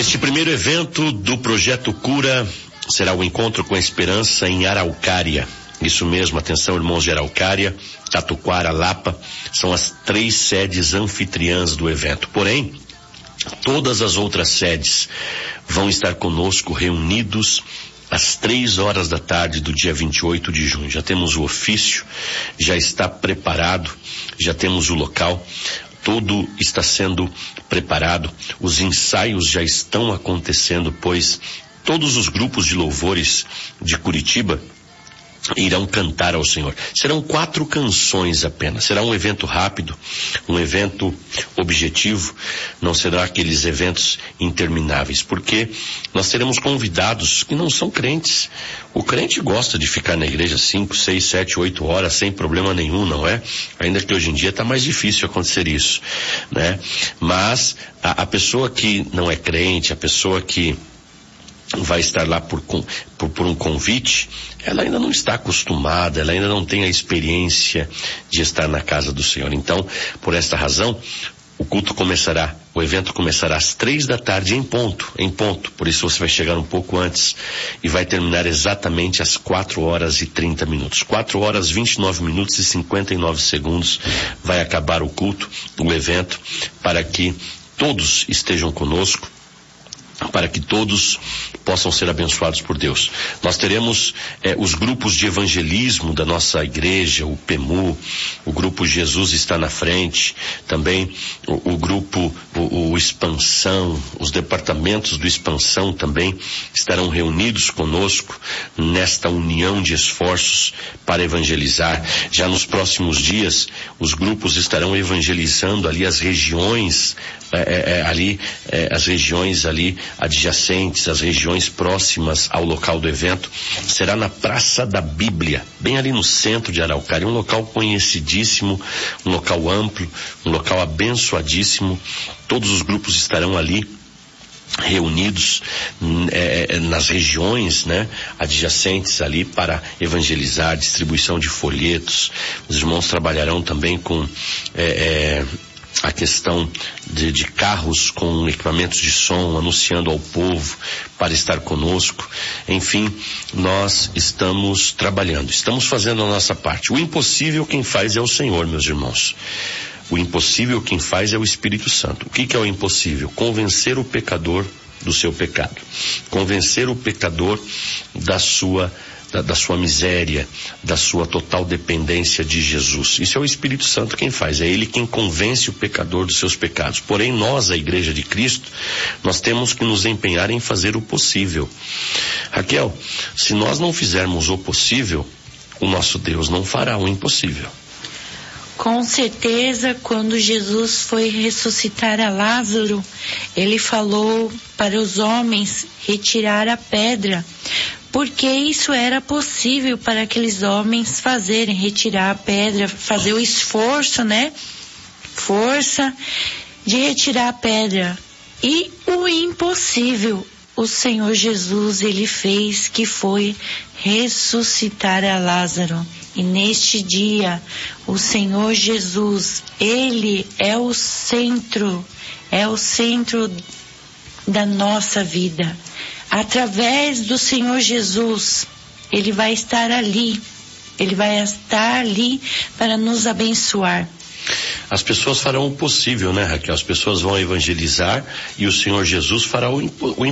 Este primeiro evento do Projeto Cura será o Encontro com a Esperança em Araucária. Isso mesmo, atenção irmãos de Araucária, Tatuquara, Lapa, são as 3 sedes anfitriãs do evento. Porém, todas as outras sedes vão estar conosco reunidos às 3 da tarde do dia 28 de junho. Já temos o ofício, já está preparado, já temos o local. Tudo está sendo preparado, os ensaios já estão acontecendo, pois todos os grupos de louvores de Curitiba irão cantar ao Senhor. Serão 4 canções apenas. Será um evento rápido, um evento objetivo, não será aqueles eventos intermináveis, porque nós teremos convidados que não são crentes. O crente gosta de ficar na igreja 5, 6, 7, 8 horas sem problema nenhum, não é? Ainda que hoje em dia está mais difícil acontecer isso, né? Mas a pessoa que não é crente, a pessoa que vai estar lá por um convite, ela ainda não está acostumada, ela ainda não tem a experiência de estar na casa do Senhor. Então, por esta razão, o evento começará às 3 da tarde em ponto, por isso você vai chegar um pouco antes e vai terminar exatamente às 4h30. 4h29 e 59 segundos vai acabar o culto, o evento, para que todos estejam conosco, para que todos possam ser abençoados por Deus. Nós teremos os grupos de evangelismo da nossa igreja, o PEMU, o grupo Jesus está na frente, também o grupo, o Expansão, os departamentos do Expansão também estarão reunidos conosco nesta união de esforços para evangelizar. Já nos próximos dias, os grupos estarão evangelizando ali as regiões, as regiões ali adjacentes, as regiões próximas ao local do evento. Será na Praça da Bíblia, bem ali no centro de Araucária, um local conhecidíssimo, um local amplo, um local abençoadíssimo. Todos os grupos estarão ali reunidos nas regiões, né, adjacentes ali para evangelizar, distribuição de folhetos. Os irmãos trabalharão também com a questão de carros com equipamentos de som, anunciando ao povo para estar conosco. Enfim, nós estamos trabalhando, estamos fazendo a nossa parte. O impossível quem faz é o Senhor, meus irmãos. O impossível quem faz é o Espírito Santo. O que é o impossível? Convencer o pecador do seu pecado. Convencer o pecador da sua miséria, da sua total dependência de Jesus. Isso é o Espírito Santo quem faz, é Ele quem convence o pecador dos seus pecados. Porém, nós, a Igreja de Cristo, nós temos que nos empenhar em fazer o possível. Raquel, se nós não fizermos o possível, o nosso Deus não fará o impossível. Com certeza, quando Jesus foi ressuscitar a Lázaro, Ele falou para os homens retirar a pedra, porque isso era possível para aqueles homens fazerem, retirar a pedra, fazer o esforço, né? Força de retirar a pedra. E o impossível, o Senhor Jesus, Ele fez, que foi ressuscitar a Lázaro. E neste dia, o Senhor Jesus, Ele é o centro da nossa vida. Através do Senhor Jesus, Ele vai estar ali para nos abençoar. As pessoas farão o possível, né, Raquel? As pessoas vão evangelizar e o Senhor Jesus fará o